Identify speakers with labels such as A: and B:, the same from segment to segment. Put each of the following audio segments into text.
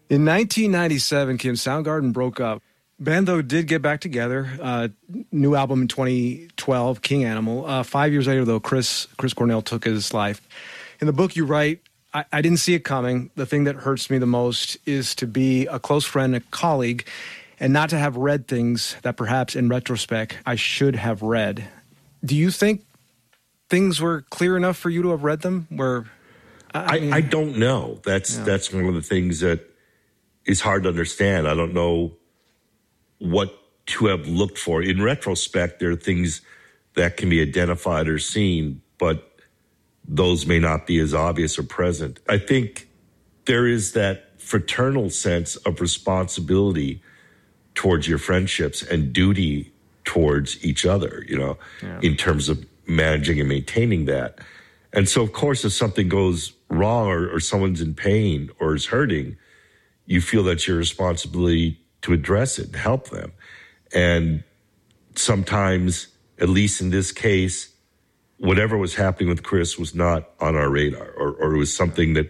A: In 1997, Kim, Soundgarden broke up. Band, though, did get back together. New album in 2012, King Animal. 5 years later, though, Chris Cornell took his life. In the book you write, I didn't see it coming. The thing that hurts me the most is to be a close friend, a colleague, and not to have read things that perhaps in retrospect I should have read. Do you think things were clear enough for you to have read them?
B: I don't know. That's one of the things that is hard to understand. I don't know what to have looked for. In retrospect, there are things that can be identified or seen, but those may not be as obvious or present. I think there is that fraternal sense of responsibility towards your friendships and duty towards each other, in terms of managing and maintaining that. And so, of course, if something goes wrong or someone's in pain or is hurting, you feel that's your responsibility to address it and help them. And sometimes, at least in this case, whatever was happening with Chris was not on our radar, or it was something that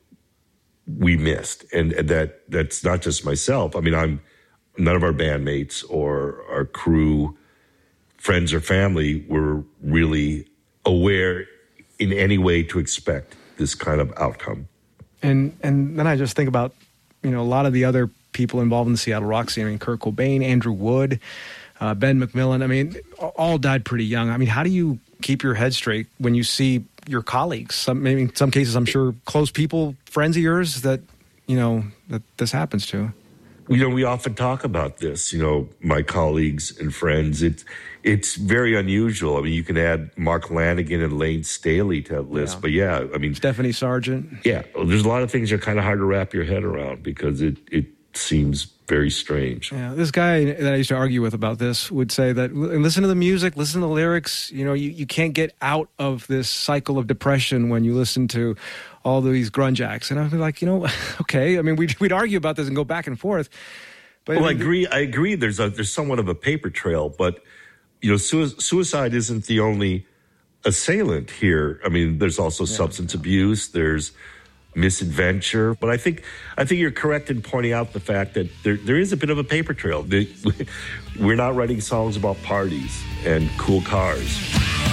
B: we missed. And that's not just myself. I mean, none of our bandmates or our crew, friends or family were really aware in any way to expect this kind of outcome.
A: And then I just think about, a lot of the other people involved in the Seattle rock scene. I mean, Kurt Cobain, Andrew Wood, Ben McMillan. I mean, all died pretty young. I mean, how do you keep your head straight when you see your colleagues, maybe in some cases, I'm sure, close people, friends of yours that this happens to?
B: We often talk about this, my colleagues and friends. It's very unusual. I mean, you can add Mark Lanigan and Lane Staley to that list.
A: Yeah.
B: But I mean...
A: Stephanie Sargent.
B: Yeah. There's a lot of things that are kind of hard to wrap your head around because it seems very strange.
A: Yeah. This guy that I used to argue with about this would say that, listen to the music, listen to the lyrics. You can't get out of this cycle of depression when you listen to all these grunge acts. And I'd be like, okay. I mean, we'd argue about this and go back and forth. But
B: I agree. There's somewhat of a paper trail, but suicide isn't the only assailant here. I mean, there's also substance abuse. There's misadventure. But I think you're correct in pointing out the fact that there is a bit of a paper trail. We're not writing songs about parties and cool cars.